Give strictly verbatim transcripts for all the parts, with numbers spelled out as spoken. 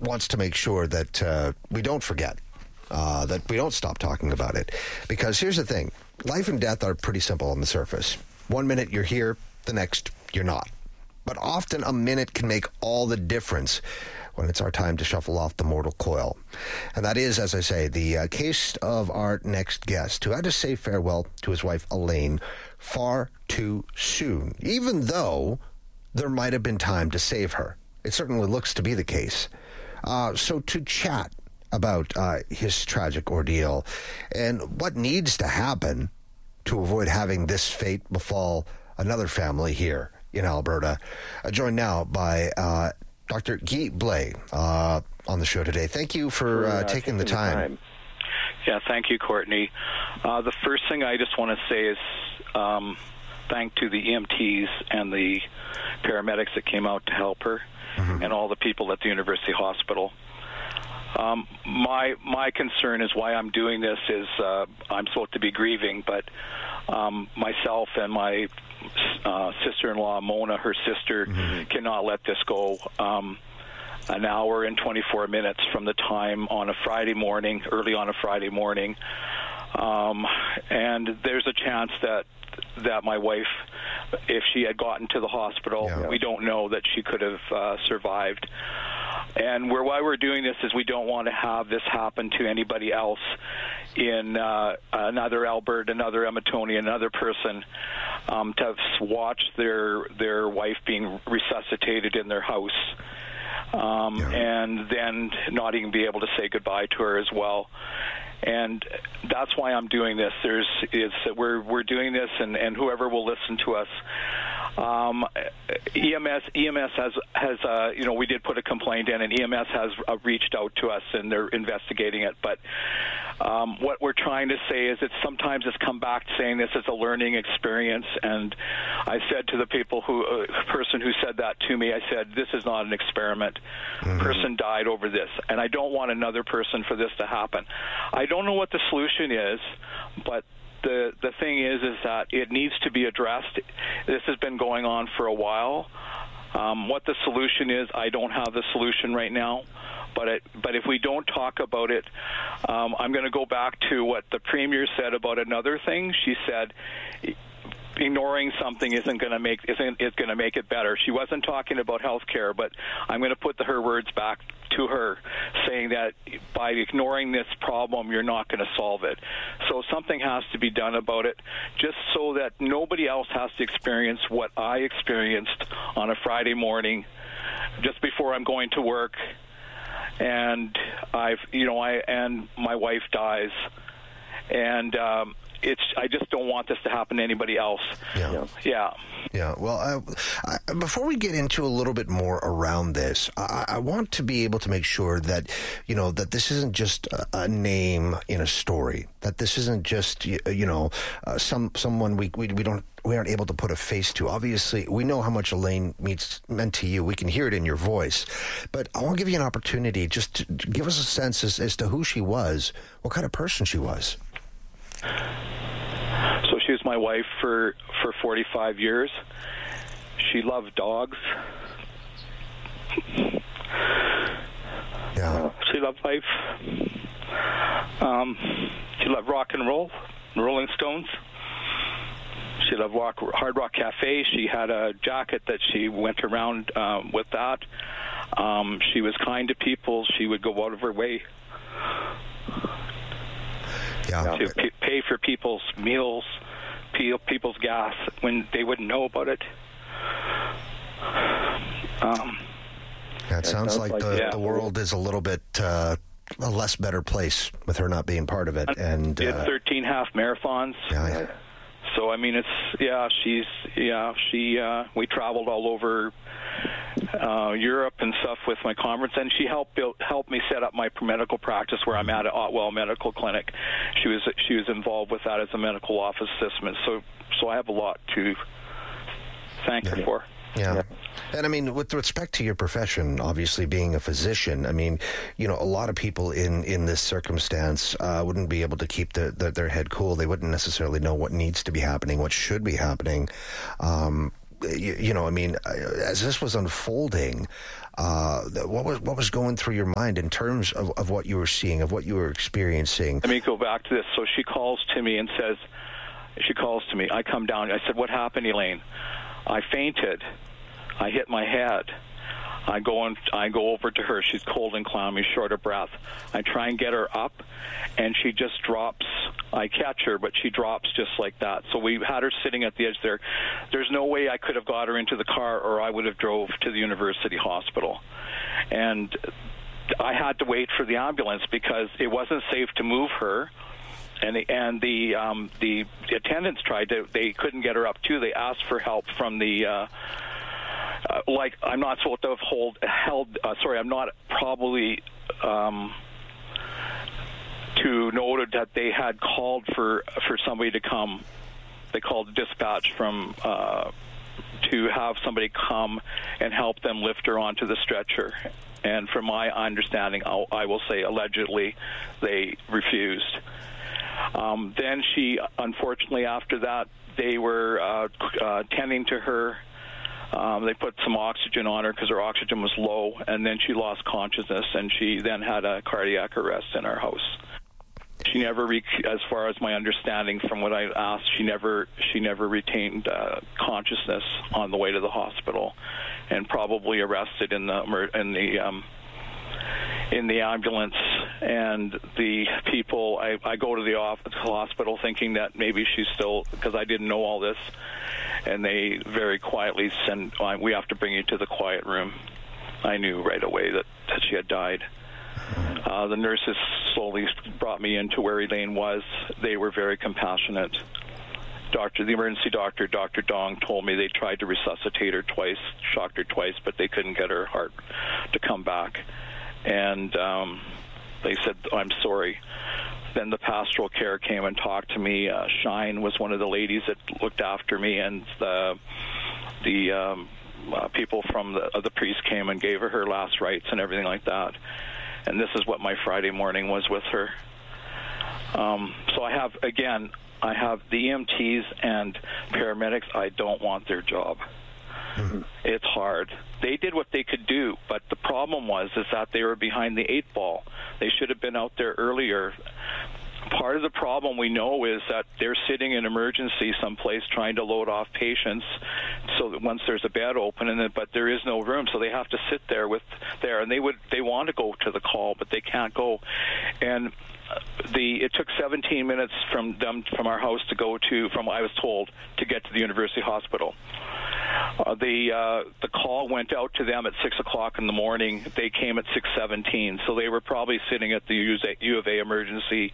wants to make sure that uh, we don't forget, uh, that we don't stop talking about it. Because here's the thing. Life and death are pretty simple on the surface. One minute you're here, the next you're not. But often a minute can make all the difference when it's our time to shuffle off the mortal coil. And that is, as I say, the uh, case of our next guest, who had to say farewell to his wife, Elaine, far too soon, even though there might have been time to save her. It certainly looks to be the case. Uh, so to chat about uh, his tragic ordeal and what needs to happen to avoid having this fate befall another family here in Alberta, uh, joined now by uh, Doctor Guy Blais uh, on the show today. Thank you for uh, taking, taking the time. time. Yeah, thank you, Courtney. Uh, the first thing I just want to say is um, thank to the E M Ts and the paramedics that came out to help her, mm-hmm. and all the people at the University Hospital. Um, my my concern is why I'm doing this is uh, I'm supposed to be grieving, but um, myself and my uh, sister-in-law, Mona, her sister, mm-hmm. cannot let this go. Um, an hour and twenty-four minutes from the time on a Friday morning, early on a Friday morning, um, and there's a chance that that my wife, if she had gotten to the hospital, yeah. we don't know that she could have uh, survived. And we're, why we're doing this is we don't want to have this happen to anybody else in uh, another Alberta, another Edmontonian, another person, um, to watch their their wife being resuscitated in their house, um, yeah. and then not even be able to say goodbye to her as well. And that's why I'm doing this. There's is we're we're doing this, and, and whoever will listen to us. Um, E M S E M S has has uh, you know, we did put a complaint in, and E M S has uh, reached out to us, and they're investigating it. But um, what we're trying to say is that sometimes it's come back saying this is a learning experience. And I said to the people who uh, person who said that to me, I said, this is not an experiment. Mm-hmm. Person died over this, and I don't want another person for this to happen. I don't know what the solution is, but the the thing is is that it needs to be addressed. This has been going on for a while. Um, what the solution is, I don't have the solution right now. But it, but if we don't talk about it, um, I'm going to go back to what the Premier said about another thing. She said ignoring something isn't going to make isn't it's going to make it better. She wasn't talking about health care, but I'm going to put the, her words back to her, saying that by ignoring this problem, you're not going to solve it. So something has to be done about it, just so that nobody else has to experience what I experienced on a Friday morning, just before I'm going to work, and I've you know I and my wife dies, and. Um, It's. I just don't want this to happen to anybody else. Yeah. Yeah. Yeah. Well, I, I, before we get into a little bit more around this, I, I want to be able to make sure that, you know, that this isn't just a, a name in a story. That this isn't just, you, you know, uh, some someone we, we we don't we aren't able to put a face to. Obviously, we know how much Elaine means meant to you. We can hear it in your voice. But I want to give you an opportunity just to give us a sense as, as to who she was, what kind of person she was. So she was my wife for, for forty-five years. She loved dogs. Yeah. She loved life. Um, she loved rock and roll, Rolling Stones. She loved rock, Hard Rock Cafe. She had a jacket that she went around um, with that. Um, she was kind to people. She would go out of her way. Yeah. To p- pay for people's meals, people's gas when they wouldn't know about it. Um, yeah, it sounds, sounds like, like the, yeah. the world is a little bit uh, a less better place with her not being part of it. And did uh, thirteen half marathons. Yeah, yeah. So I mean, it's yeah. She's yeah. She uh, we traveled all over uh, Europe and stuff with my conference, and she helped build, helped me set up my medical practice where I'm at at Otwell Medical Clinic. She was she was involved with that as a medical office assistant. So so I have a lot to thank yeah. her for. Yeah. yeah. And I mean, with respect to your profession, obviously being a physician, I mean, you know, a lot of people in, in this circumstance uh, wouldn't be able to keep the, the, their head cool. They wouldn't necessarily know what needs to be happening, what should be happening. Um, you, you know, I mean, as this was unfolding, uh, what was what was going through your mind in terms of, of what you were seeing, of what you were experiencing? Let me go back to this. So she calls to me and says, she calls to me. I come down. I said, what happened, Elaine? I fainted. I hit my head. I go and I go over to her. She's cold and clammy, short of breath. I try and get her up, and she just drops. I catch her, but she drops just like that. So we had her sitting at the edge there. There's no way I could have got her into the car, or I would have drove to the University Hospital. And I had to wait for the ambulance because it wasn't safe to move her. And the, and the um, the attendants tried to. They couldn't get her up too. They asked for help from the. Uh, Uh, like I'm not supposed to have hold, held, uh, sorry, I'm not probably um, to noted that they had called for for somebody to come. They called dispatch from uh, to have somebody come and help them lift her onto the stretcher. And from my understanding, I'll, I will say allegedly, they refused. Um, then she, unfortunately, after that, they were uh, uh, tending to her. Um, they put some oxygen on her because her oxygen was low, and then she lost consciousness, and she then had a cardiac arrest in our house. She never, re- as far as my understanding from what I asked, she never she never retained uh, consciousness on the way to the hospital, and probably arrested in the in the um, in the ambulance. And the people, I, I go to the office, hospital thinking that maybe she's still, because I didn't know all this. And they very quietly send, we have to bring you to the quiet room. I knew right away that, that she had died. Uh, the nurses slowly brought me into where Elaine was. They were very compassionate. Doctor, the emergency doctor, Doctor Dong, told me they tried to resuscitate her twice, shocked her twice, but they couldn't get her heart to come back. And um, they said, I'm sorry. Then the pastoral care came and talked to me. Uh, Shine was one of the ladies that looked after me, and the the um, uh, people from the, uh, the priest came and gave her her last rites and everything like that. And this is what my Friday morning was with her. Um, so I have, again, I have the E M Ts and paramedics. I don't want their job. Mm-hmm. It's hard. They did what they could do, but the problem was is that they were behind the eight ball. They should have been out there earlier. Part of the problem we know is that they're sitting in emergency someplace trying to load off patients so that once there's a bed open, and then, but there is no room, so they have to sit there with there, and they would they want to go to the call, but they can't go. And the it took seventeen minutes from them from our house to go to from I was told to get to the University Hospital. Uh, the uh, the call went out to them at six o'clock in the morning. They came at six seventeen, so they were probably sitting at the U of A emergency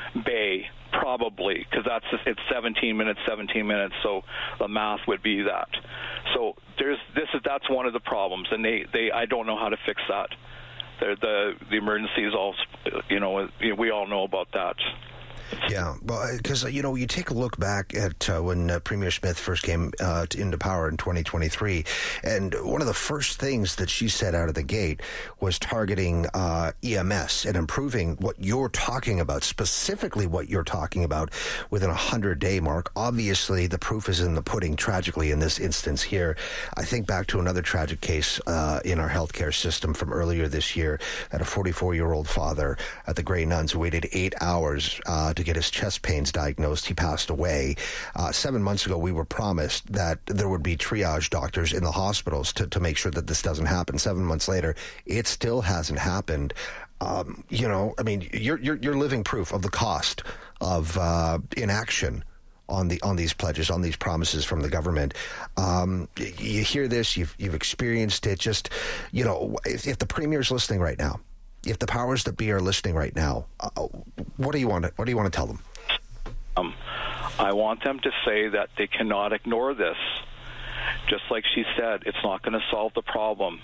bay, probably, because that's it's seventeen minutes, seventeen minutes. So the math would be that. So there's this is that's one of the problems, and they, they I don't know how to fix that. The the the emergency is all, you know, we all know about that. Yeah, well, because, you know, you take a look back at uh, when uh, Premier Smith first came uh, to, into power in twenty twenty-three, and one of the first things that she said out of the gate was targeting uh, E M S and improving what you're talking about, specifically what you're talking about within a hundred-day mark. Obviously, the proof is in the pudding, tragically, in this instance here. I think back to another tragic case uh, in our healthcare system from earlier this year, at a forty-four-year-old father at the Grey Nuns who waited eight hours uh, to get his chest pains diagnosed. He passed away. Uh, seven months ago, we were promised that there would be triage doctors in the hospitals to, to make sure that this doesn't happen. Seven months later, it still hasn't happened. Um, you know, I mean, you're, you're, you're living proof of the cost of uh, inaction on the on these pledges, on these promises from the government. Um, you hear this, you've, you've experienced it. Just, you know, if, if the Premier's listening right now, if the powers that be are listening right now, uh, what do you want to, what do you want to tell them? Um, I want them to say that they cannot ignore this. Just like she said, it's not going to solve the problem.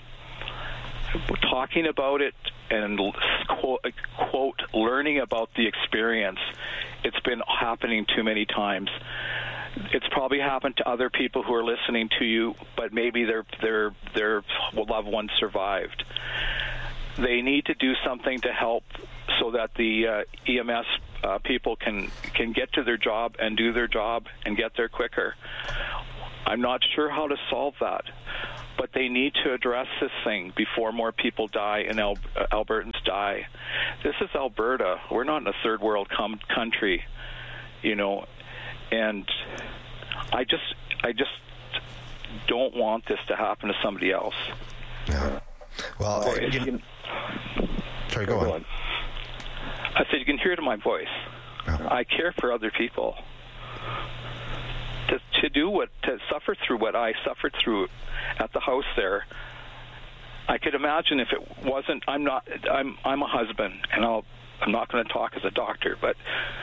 Talking about it and, quote, quote, learning about the experience, it's been happening too many times. It's probably happened to other people who are listening to you, but maybe their their their loved ones survived. They need to do something to help so that the uh, E M S uh, people can, can get to their job and do their job and get there quicker. I'm not sure how to solve that. But they need to address this thing before more people die and Al- uh, Albertans die. This is Alberta. We're not in a third world com- country, you know. And I just, I just don't want this to happen to somebody else. Yeah. Well, Or uh, if you, you- sorry, go on. I said you can hear it in my voice. Yeah. I care for other people. To, to do what, to suffer through what I suffered through at the house there, I could imagine if it wasn't. I'm not. I'm. I'm a husband, and I'll. I'm not going to talk as a doctor, but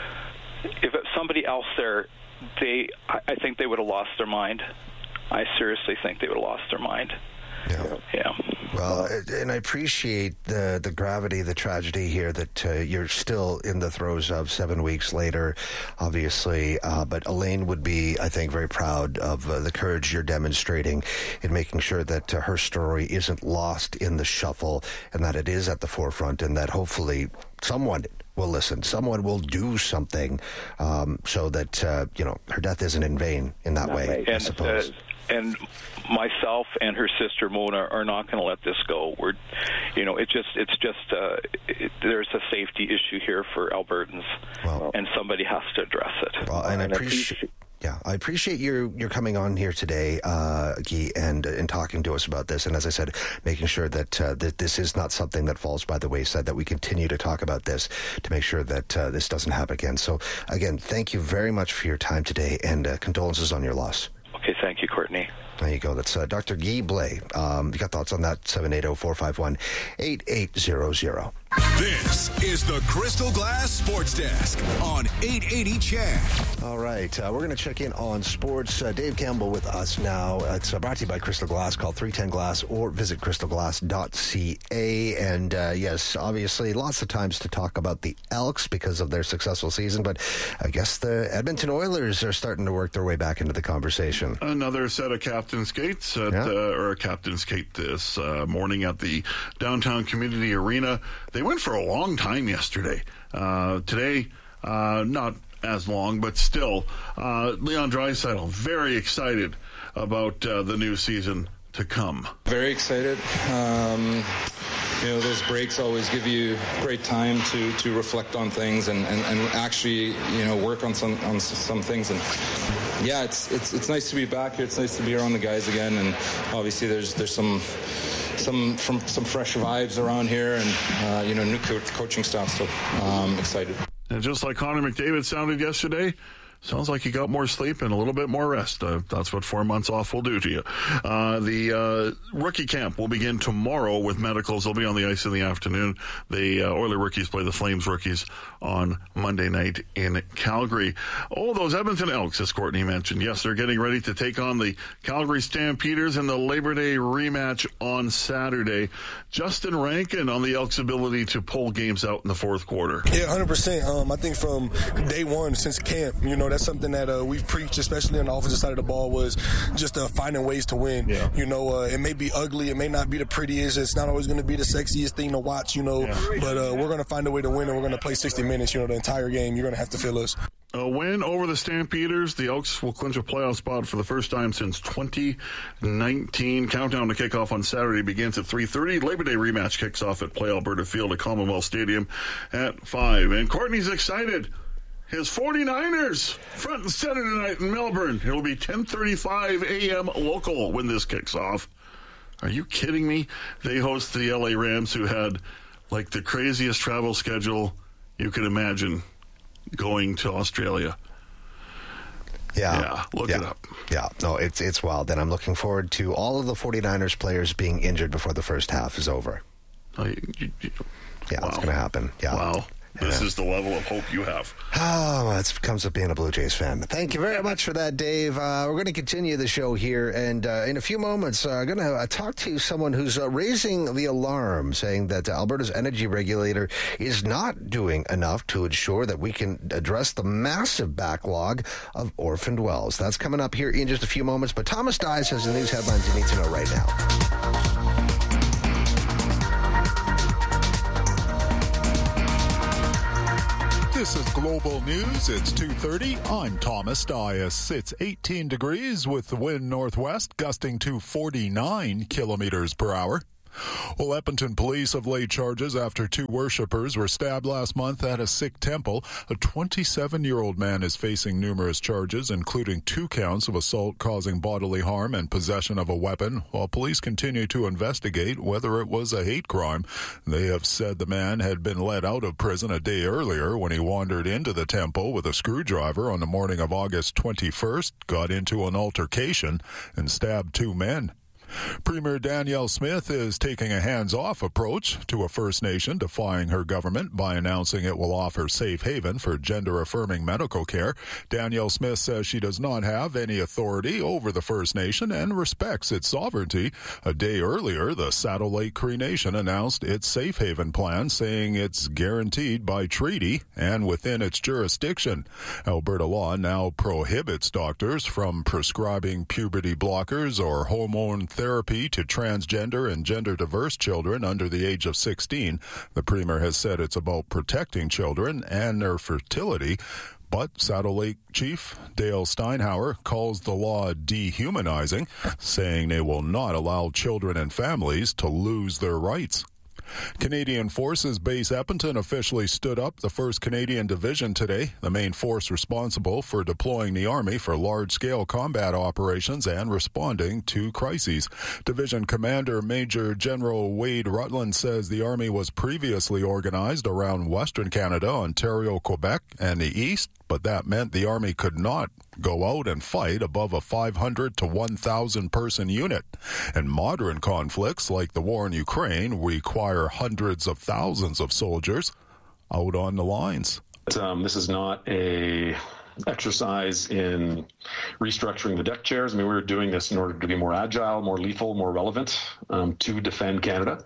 if it's somebody else there, they. I, I think they would have lost their mind. I seriously think they would have lost their mind. Yeah. Yeah. Well, and I appreciate the the gravity, the tragedy here that uh, you're still in the throes of seven weeks later, obviously. Uh, but Elaine would be, I think, very proud of uh, the courage you're demonstrating in making sure that uh, her story isn't lost in the shuffle and that it is at the forefront and that hopefully someone will listen. Someone will do something um, so that, uh, you know, her death isn't in vain in that way, I and, suppose. Uh, and myself and her sister Mona are not going to let this go. We're, you know, it just, it's just, uh, it, there's a safety issue here for Albertans, Well, and somebody has to address it. Well, and I And I appreciate. appreciate- Yeah, I appreciate your your coming on here today, uh, Guy, and and talking to us about this. And as I said, making sure that uh, that this is not something that falls by the wayside. That we continue to talk about this to make sure that uh, this doesn't happen again. So, again, thank you very much for your time today, and uh, condolences on your loss. Okay, thank you, Courtney. There you go. That's uh, Doctor Guy Blais. Um, you got thoughts on that? seven eight zero, four five one, eight eight zero zero. This is the Crystal Glass Sports Desk on eight eighty C H E D. All right, uh, we're going to check in on sports. Uh, Dave Campbell with us now. It's uh, brought to you by Crystal Glass. Call three ten glass or visit crystal glass dot c a. And uh, yes, obviously, lots of times to talk about the Elks because of their successful season, but I guess the Edmonton Oilers are starting to work their way back into the conversation. Another set of captain skates, at, Yeah. uh, or a captain skate this uh, morning at the downtown community arena. They went for a long time yesterday. Uh, today, uh, not as long, but still, uh, Leon Draisaitl very excited about uh, the new season to come. Very excited. Um, you know, those breaks always give you great time to, to reflect on things and, and, and actually, you know, work on some on some things. And yeah, it's it's it's nice to be back here. It's nice to be around the guys again. And obviously, there's there's some some from some fresh vibes around here, and uh, you know, new co- coaching staff. So um, excited. And just like Connor McDavid sounded yesterday, sounds like he got more sleep and a little bit more rest. Uh, that's what four months off will do to you. Uh, the uh, rookie camp will begin tomorrow with medicals. They'll be on the ice in the afternoon. The uh, Oiler rookies play the Flames rookies on Monday night in Calgary. Oh, those Edmonton Elks, as Courtney mentioned. Yes, they're getting ready to take on the Calgary Stampeders in the Labor Day rematch on Saturday. Justin Rankin on the Elks' ability to pull games out in the fourth quarter. Yeah, one hundred percent. Um, I think from day one since camp, you know, that's something that uh, we've preached, especially on the offensive side of the ball, was just uh, finding ways to win. Yeah. You know, uh, it may be ugly, it may not be the prettiest, it's not always going to be the sexiest thing to watch, you know, Yeah. but uh, we're going to find a way to win, and we're going to play sixty minutes, you know, the entire game. You're going to have to feel us. A win over the Stampeders. The Elks will clinch a playoff spot for the first time since twenty nineteen. Countdown to kickoff on Saturday begins at three thirty. Labor Day rematch kicks off at Play Alberta Field at Commonwealth Stadium at five. And Courtney's excited. His 49ers front and center tonight in Melbourne. It'll be ten thirty-five a.m. local when this kicks off. Are you kidding me? They host the L A Rams, who had like the craziest travel schedule you could imagine, going to Australia. Yeah. Yeah, look yeah. it up. Yeah, no, it's it's wild. And I'm looking forward to all of the 49ers players being injured before the first half is over. Oh, you, you, you, Yeah, wow. it's going to happen. Yeah. Wow. This Yeah. is the level of hope you have. Oh, well, it comes with being a Blue Jays fan. Thank you very much for that, Dave. Uh, we're going to continue the show here, and uh, in a few moments, I'm uh, going to uh, talk to someone who's uh, raising the alarm, saying that uh, Alberta's energy regulator is not doing enough to ensure that we can address the massive backlog of orphaned wells. That's coming up here in just a few moments, but Thomas Dias has the news headlines you need to know right now. This is Global News. It's two thirty. I'm Thomas Dias. It's eighteen degrees with the wind northwest, gusting to forty-nine kilometers per hour. Well, Edmonton police have laid charges after two worshippers were stabbed last month at a Sikh temple. A twenty-seven-year-old man is facing numerous charges, including two counts of assault causing bodily harm and possession of a weapon, while police continue to investigate whether it was a hate crime. They have said the man had been let out of prison a day earlier when he wandered into the temple with a screwdriver on the morning of August twenty-first, got into an altercation, and stabbed two men. Premier Danielle Smith is taking a hands-off approach to a First Nation defying her government by announcing it will offer safe haven for gender-affirming medical care. Danielle Smith says she does not have any authority over the First Nation and respects its sovereignty. A day earlier, the Saddle Lake Cree Nation announced its safe haven plan, saying it's guaranteed by treaty and within its jurisdiction. Alberta law now prohibits doctors from prescribing puberty blockers or hormone therapy therapy to transgender and gender-diverse children under the age of sixteen. The Premier has said it's about protecting children and their fertility. But Saddle Lake Chief Dale Steinhauer calls the law dehumanizing, saying they will not allow children and families to lose their rights. Canadian Forces Base Edmonton officially stood up the first Canadian Division today, the main force responsible for deploying the Army for large-scale combat operations and responding to crises. Division Commander Major General Wade Rutland says the Army was previously organized around Western Canada, Ontario, Quebec, and the East, but that meant the Army could not go out and fight above a five hundred to one thousand person unit. And modern conflicts like the war in Ukraine require hundreds of thousands of soldiers out on the lines. Um, this is not a exercise in restructuring the deck chairs. I mean, we were doing this in order to be more agile, more lethal, more relevant um, to defend Canada,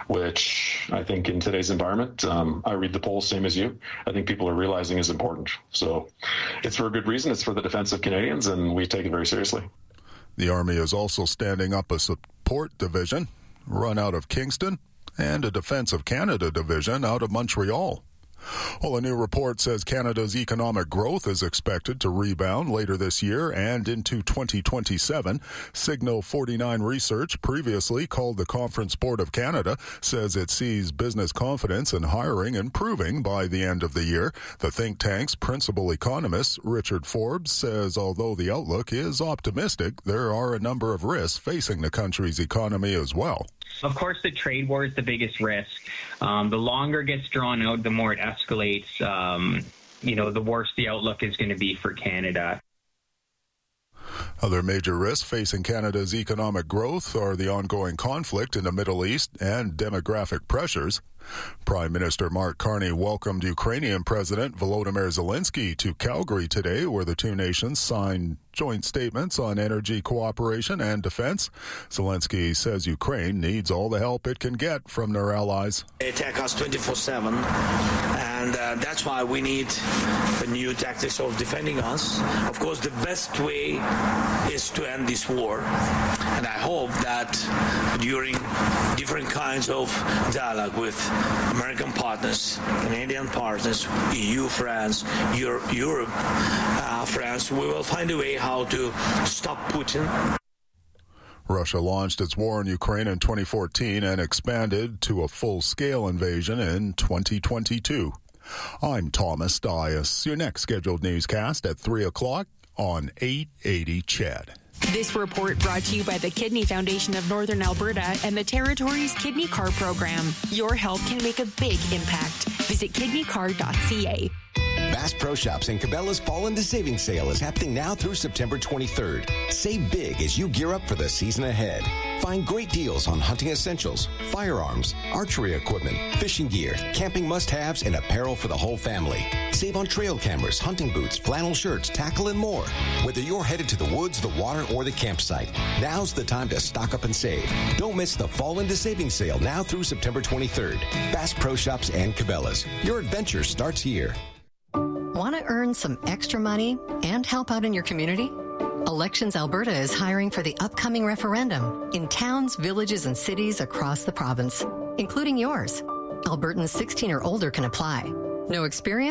which I think in today's environment, um, I read the polls same as you, I think people are realizing is important. So it's for a good reason. It's for the defense of Canadians, and we take it very seriously. The Army is also standing up a support division run out of Kingston and a Defense of Canada division out of Montreal. Well, a new report says Canada's economic growth is expected to rebound later this year and into twenty twenty-seven. Signal forty-nine Research, previously called the Conference Board of Canada, says it sees business confidence and hiring improving by the end of the year. The think tank's principal economist, Richard Forbes, says although the outlook is optimistic, there are a number of risks facing the country's economy as well. Of course, the trade war is the biggest risk. Um, the longer it gets drawn out, the more it escalates. Um, you know, the worse the outlook is going to be for Canada. Other major risks facing Canada's economic growth are the ongoing conflict in the Middle East and demographic pressures. Prime Minister Mark Carney welcomed Ukrainian President Volodymyr Zelensky to Calgary today, where the two nations signed joint statements on energy cooperation and defense. Zelensky says Ukraine needs all the help it can get from their allies. They attack us twenty-four seven, and uh, that's why we need the new tactics of defending us. Of course, the best way is to end this war, and I hope that during different kinds of dialogue with American partners, Canadian partners, E U, France, Europe, Europe uh, France, we will find a way how to stop Putin. Russia launched its war in Ukraine in twenty fourteen and expanded to a full-scale invasion in twenty twenty-two. I'm Thomas Dias. Your next scheduled newscast at three o'clock on eight eighty C H E D. This report brought to you by the Kidney Foundation of Northern Alberta and the Territory's Kidney Card Program. Your help can make a big impact. Visit kidney card dot c a. Bass Pro Shops and Cabela's Fall into Savings Sale is happening now through September twenty-third. Save big as you gear up for the season ahead. Find great deals on hunting essentials, firearms, archery equipment, fishing gear, camping must-haves, and apparel for the whole family. Save on trail cameras, hunting boots, flannel shirts, tackle, and more. Whether you're headed to the woods, the water, or the campsite, now's the time to stock up and save. Don't miss the Fall into Savings Sale now through September twenty-third. Bass Pro Shops and Cabela's. Your adventure starts here. Want to earn some extra money and help out in your community? Elections Alberta is hiring for the upcoming referendum in towns, villages, and cities across the province, including yours. Albertans sixteen or older can apply. No experience?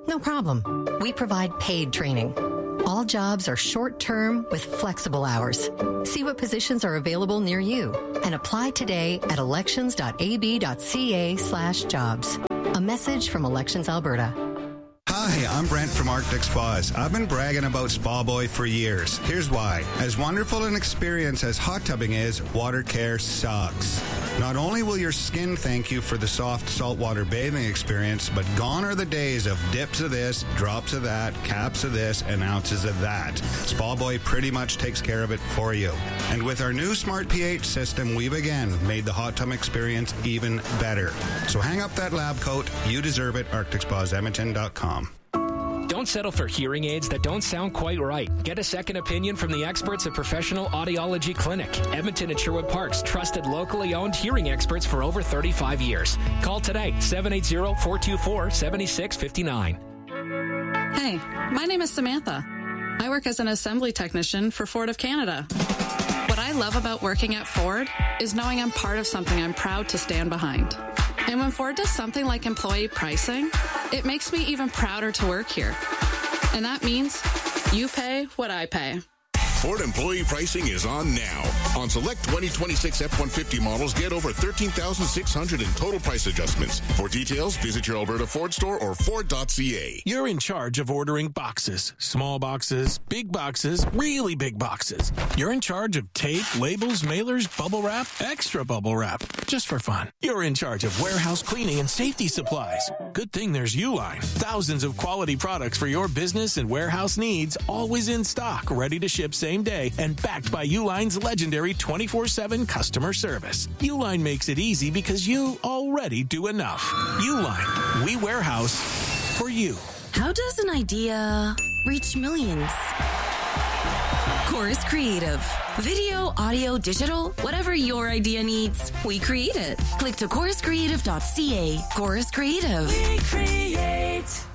No problem. We provide paid training. All jobs are short-term with flexible hours. See what positions are available near you and apply today at elections.ab.ca slash jobs. A message from Elections Alberta. Hi, I'm Brent from Arctic Spas. I've been bragging about Spa Boy for years. Here's why. As wonderful an experience as hot tubbing is, water care sucks. Not only will your skin thank you for the soft saltwater bathing experience, but gone are the days of dips of this, drops of that, caps of this, and ounces of that. Spa Boy pretty much takes care of it for you. And with our new Smart pH system, we've again made the hot tub experience even better. So hang up that lab coat. You deserve it. Arctic Spas Edmonton dot com. Don't settle for hearing aids that don't sound quite right. Get a second opinion from the experts at Professional Audiology Clinic. Edmonton and Sherwood Park's trusted, locally owned hearing experts for over thirty-five years. Call today, seven eight zero, four two four, seven six five nine. Hey, my name is Samantha. I work as an assembly technician for Ford of Canada. What I love about working at Ford is knowing I'm part of something I'm proud to stand behind. And when Ford does something like employee pricing, it makes me even prouder to work here. And that means you pay what I pay. Ford employee pricing is on now. On select twenty twenty-six F one fifty models, get over thirteen thousand six hundred in total price adjustments. For details, visit your Alberta Ford store or Ford dot C A. You're in charge of ordering boxes. Small boxes, big boxes, really big boxes. You're in charge of tape, labels, mailers, bubble wrap, extra bubble wrap, just for fun. You're in charge of warehouse cleaning and safety supplies. Good thing there's Uline. Thousands of quality products for your business and warehouse needs, always in stock, ready to ship same day, and backed by Uline's legendary twenty-four seven customer service. Uline makes it easy because you already do enough. Uline, we warehouse for you. How does an idea reach millions? Chorus Creative. Video, audio, digital, whatever your idea needs, we create it. Click to chorus creative dot c a. Chorus Creative. We create.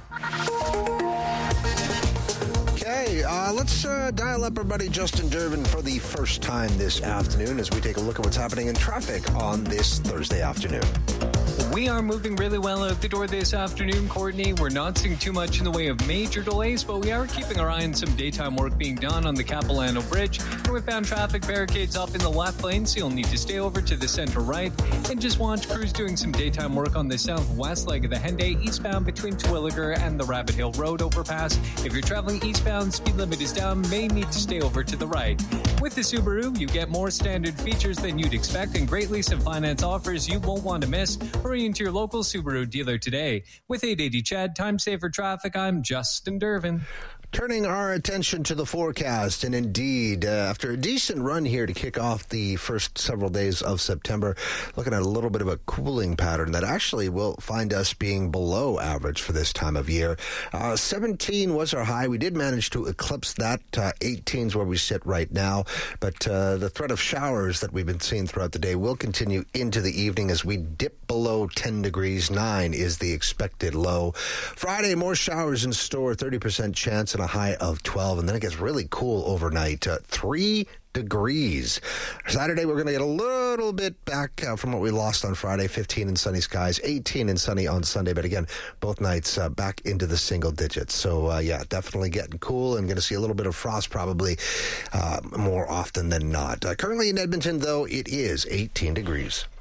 Okay, uh, let's uh, dial up our buddy Justin Durbin for the first time this afternoon as we take a look at what's happening in traffic on this Thursday afternoon. We are moving really well out the door this afternoon, Courtney. We're not seeing too much in the way of major delays, but we are keeping our eye on some daytime work being done on the Capilano Bridge. Northbound traffic barricades up in the left lane, so you'll need to stay over to the center right and just watch crews doing some daytime work on the southwest leg of the Henday, eastbound between Terwillegar and the Rabbit Hill Road overpass. If you're traveling eastbound, speed limit is down, may need to stay over to the right. With the Subaru, you get more standard features than you'd expect and great lease and finance offers you won't want to miss. Hurry into your local Subaru dealer today. With eight eighty C H E D, Time Saver Traffic, I'm Justin Durbin. Turning our attention to the forecast, and indeed, uh, after a decent run here to kick off the first several days of September, looking at a little bit of a cooling pattern that actually will find us being below average for this time of year. Uh, seventeen was our high. We did manage to eclipse that. Uh, eighteen is where we sit right now, but uh, the threat of showers that we've been seeing throughout the day will continue into the evening as we dip below ten degrees. nine is the expected low. Friday, more showers in store, thirty percent chance, a high of twelve, and then it gets really cool overnight, uh, three degrees. Saturday, we're going to get a little bit back uh, from what we lost on Friday, fifteen in sunny skies, eighteen in sunny on Sunday, but again, both nights uh, back into the single digits. So, uh, yeah, definitely getting cool and going to see a little bit of frost probably uh, more often than not. Uh, currently in Edmonton, though, it is eighteen degrees.